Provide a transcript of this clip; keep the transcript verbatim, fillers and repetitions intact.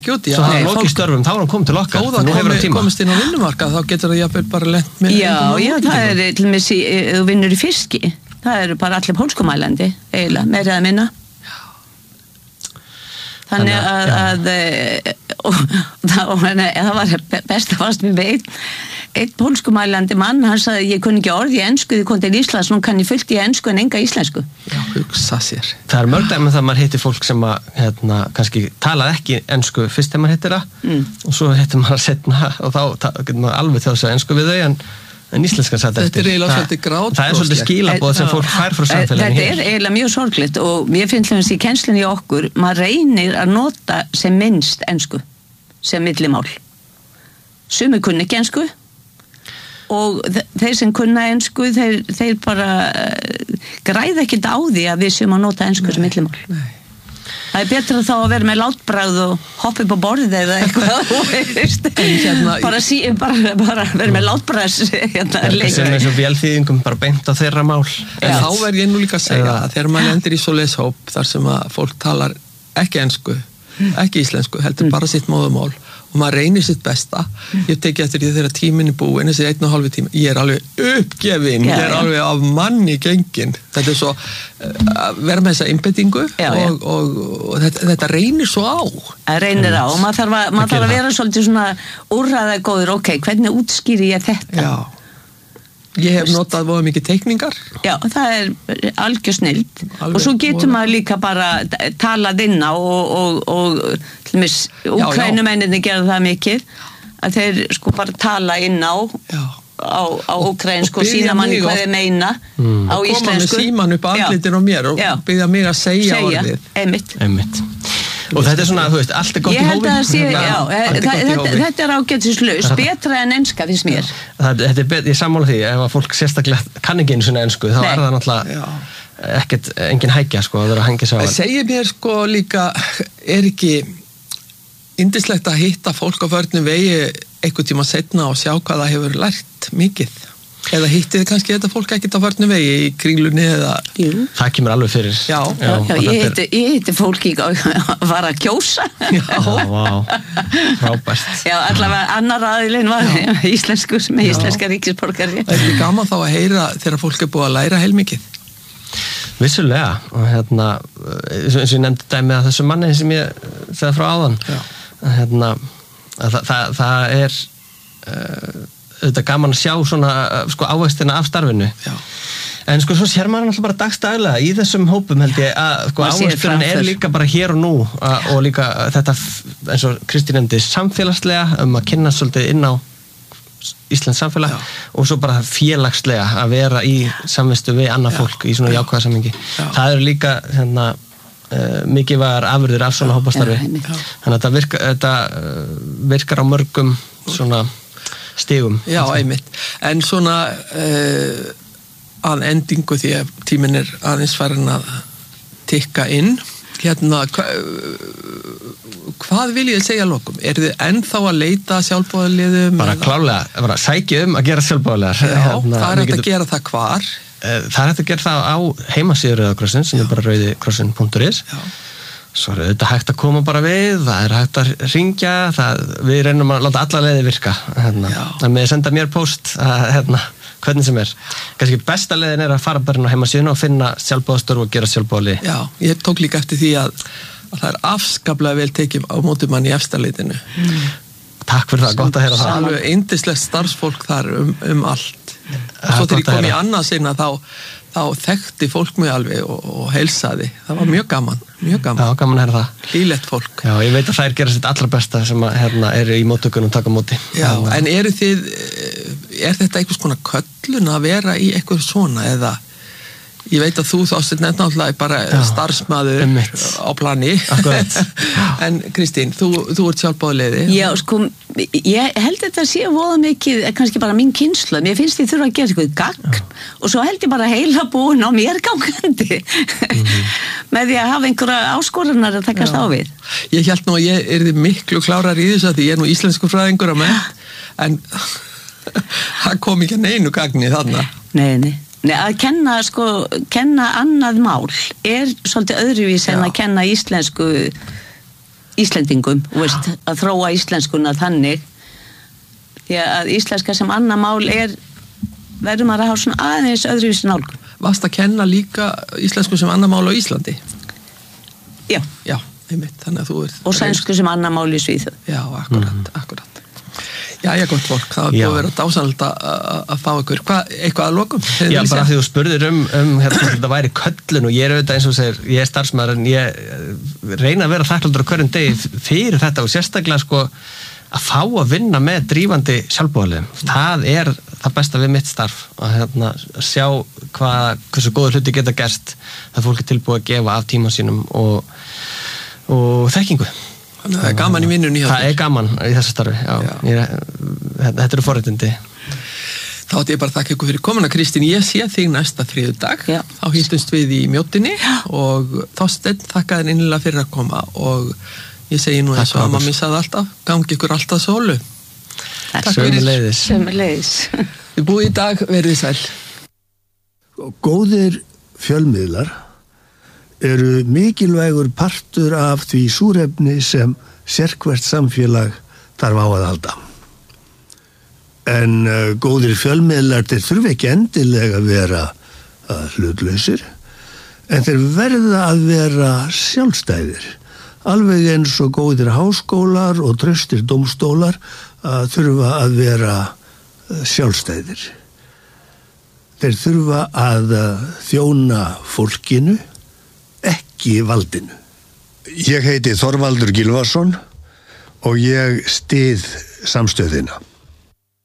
Gjóti, svo hann lokið störfum, þá er hann komið til okkar þó það komi, komist inn á vinnumarkað þá getur það jafnvel bara lent með já, já, það er til með sí, þú vinnur í fiski það eru bara allir pólskumælandi eiginlega, meira eða minna þannig að, að og, og, og það var best að fast með einn einn pólskumælandi mann, hann sagði ég kunni ekki orð í ensku, þið kom til Íslands nú kann ég fullt í ensku en enga íslensku já, hugsa sér það er mörg dæmi það maður hittir fólk sem að hérna, kannski talað ekki ensku fyrst þegar maður hittir það mm. og svo hittir maður setna og þá getur maður alveg þjóðs að ensku við þau en, en íslenskan satt eftir þetta er eiginlega svolítið grát það er svolítið skilaboð sem fólk fær frá samfélaginu þetta er eiginlega mjög sorglegt og mér finnst hljóðans í kennslunni í okkur maður reynir að nota sem minnst ensku sem millimál sumir kunni ekki ensku og þeir sem kunna ensku þeir, þeir bara uh, græða ekkert á því að við séum að nota ensku sem millimál nei. Það er betra þá að vera með látbragð og hoppa upp á borðið eða eitthvað hérna, bara, sí, bara, bara vera með látbragð hérna, sem eins og vélþýðingum bara beint á þeirra mál en þá verð ég nú líka að segja að þegar maður endur í svoleiðis hóp þar sem að fólk talar ekki ensku ekki íslensku, heldur mm. bara sitt móðumál og maður reynir sitt besta ég teki eftir því þegar tíminn er búinn þessi einn og hálfi tíma, ég er alveg uppgefin já, ég er já. alveg af manni gengin þetta er svo að vera með þessa einbeitingu já, og, og, og, og þetta, þetta reynir svo á það reynir á og maður þarf að, maður þarf að vera svolítið svona úrræðagóður, ok, hvernig útskýri ég þetta já ég hef notað voða mikið teikningar já, það er algjör snild og svo getur maður líka bara talað inn á og, og, og til og með Úkraínumenninni gera það mikið að þeir sko bara tala inn á já. á, á ukrainsku og sína manni hvað þeir meina mm. á íslensku og koma með síman upp andlitin á mér og byrja mig að segja, segja orðið einmitt. einmitt og þetta er svona, þú veist, allt er gott í hófi sé, já, þetta, þetta, þetta er ágætislaus betra en enska finnst mér það, þetta er bet, ég sammála því, ef að fólk sérstaklega kann ekki einu svona ensku, þá Nei. er það náttúrulega ekkert, engin hækja sko, að vera að hengja sig á það segir mér sko líka er ekki yndislegt að hitta fólk á förnum vegi einhvern tíma setna og sjá hvað það hefur lært mikið eða hittið kannski þetta fólk ekkert á förnum vegi í kringlunni eða Jú. það kemur alveg fyrir já, já, já ég, hitti, ég hitti fólki að var að kjósa já, vá, frábært já, allavega annar aðilinn var já. íslensku með íslenska ríkisborgari það er gaman þá að heyra þegar fólk er búið að læra heilmikið vissulega og hérna eins og ég nefndi dæmi að þessu manni sem ég segði frá áðan að, hérna, að það, það, það er uh, þetta gaman að sjá svona sko ávextina af starfinu já. En sko svo sér maður alltaf bara dagstaglega í þessum hópum held ég að sko ávextina er líka bara hér og nú að, og líka þetta eins og Kristín nefndi samfélagslega um að kynna svolítið inn á Íslands samfélag já. Og svo bara félagslega að vera í samvistu við annað fólk í svona jákvæða samhengi það eru líka hérna uh, mikilvægar afurðir af svona hópastarfi þannig að þetta virkar, þetta, uh, virkar á mörgum svona stigum. Já, einmitt. En svona uh, að endingu því að tíminn er aðeins farin að tikka inn. Hérna, hva, hvað vil ég segja lokum? Er þið ennþá að leita sjálfboðaliðum? Bara klálega, bara sækja um að gera sjálfboðaliðar. Já, hérna, það er hægt að gera það hvar? Það er hægt að gera það á heimasíðu Rauða krossins sem er bara rauðikrossin punktur is. Já. Svo er þetta hægt að koma bara við, það er hægt að ringja, það, við reynum að láta alla leiði virka. Hérna. Það með að senda mér post, að, hérna, hvernig sem er. Kannski besta leiðin er að fara bara á heimasíðuna og finna sjálfboðastörf og gera sjálfboðalið. Já, ég tók líka eftir því að, að það er afskaplega vel tekið á móti mann í efstaleitinu. Mm. Takk fyrir það, gott að heyra það. Alveg yndislegt starfsfólk þar um, um allt. Og svo þegar ég kom í annað sinna þá þá þekkti fólk mig alveg og, og heilsaði. Það var mjög gaman, mjög gaman. Já, gaman að heyra það. Hlýlegt fólk. Já, ég veit að þær gera sitt allra besta sem að, hérna, eru í móttökunum taka móti. Já, Þannig. En eru þið, er þetta einhvers konar köllun að vera í eitthvað svona eða, ég veit að þú þást nefnt náttúrulega bara Já, starfsmaður einmitt. Á plani. Akkurat. En Kristín, þú, þú ert sjálfboðaliði. Já, sko, ég held þetta sé voða mikið, kannski bara mín kynslóð. Mér finnst ég þurfa að gera eitthvað gagn Já. Og svo held ég bara heila búin á mér gangandi. Mm-hmm. Með því að hafa einhverja áskorunar að takast Já. Á við. Ég held nú að ég er miklu klárar í þessu að því ég er nú íslensku fræðingur að menn, en það kom ekki að neinu gagni þarna. Nei, nei. Nei, að kenna, sko, kenna annað mál er svolítið öðruvís en að kenna íslensku Íslendingum, veist, að þróa íslenskuna þannig, því að íslenska sem annað mál er, verður maður að hafa svona aðeins öðruvísi nálgun. Varst að kenna líka íslensku sem annað mál á Íslandi? Já. Já, einmitt, þannig að þú er... Og sænsku sem annað mál í Svíþjóð. Já, akkurat, mm. akkurat. Já, já, gott fólk, það er búið að vera dásanlegt að fá ykkur. Hvað, eitthvað að lokum? Já, bara því þú spurðir um, um hérna, þetta væri köllun og ég er auðvitað eins og segir, ég er starfsmaður en ég reyna að vera þakkláttur á hverjum degi fyrir þetta og sérstaklega sko að fá að vinna með drífandi sjálfboðaliðum. Það er það besta við mitt starf að hérna, sjá hvað, hversu góður hluti geta gerst það fólk er tilbúið að gefa af tíma sínum og, og þekkingu. Þannig að það er gaman í vinnunni. Það er gaman í þessu starfi, já. já. Ég, þetta eru forréttindi. Þá ætti ég bara að þakka ykkur fyrir komuna, Kristín. Ég sé þig næsta þriðjudag. Þá hittumst við í Mjótinni og Þorsteinn þakka þér innilega fyrir að koma og ég segi nú eins og að mamma sagði alltaf, gangi ykkur alltaf sólu. Takk fyrir. Sömuleiðis. Við búum í dag, verið sæl. Góðir fjölmiðlar eru mikilvægur partur af því súrefni sem sérhvert samfélag þarf á að halda. En uh, góðir fjölmiðlar þeir þurfi ekki endilega að vera uh, hlutlausir, en þeir verða að vera sjálfstæðir. Alveg eins og góðir háskólar og traustir dómstólar uh, þurfa að vera uh, sjálfstæðir. Þeir þurfa að uh, þjóna fólkinu, ekki valdinu. Ég heiti Þorvaldur Gylfason og ég styð samstöðina.